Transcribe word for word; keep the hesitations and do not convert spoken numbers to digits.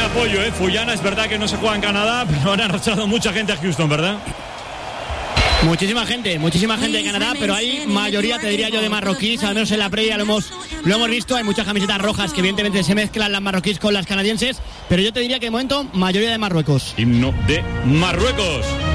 apoyo, ¿eh? Fuyana, es verdad que no se juega en Canadá, pero han arrastrado mucha gente a Houston, ¿verdad? Muchísima gente, muchísima gente de Canadá, pero hay mayoría, te diría yo, de marroquíes, al menos en la previa lo hemos, lo hemos visto, hay muchas camisetas rojas que evidentemente se mezclan las marroquíes con las canadienses, pero yo te diría que de momento mayoría de Marruecos. Himno de Marruecos.